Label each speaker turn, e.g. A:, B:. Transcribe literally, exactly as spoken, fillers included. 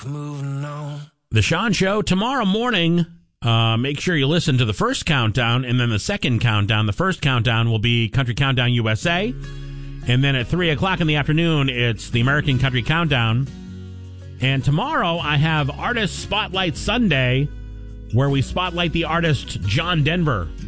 A: moving on.
B: The Sean Show tomorrow morning. Uh, make sure you listen to the first countdown and then the second countdown. The first countdown will be Country Countdown U S A. And then at three o'clock in the afternoon, it's the American Country Countdown. And tomorrow I have Artist Spotlight Sunday, where we spotlight the artist John Denver.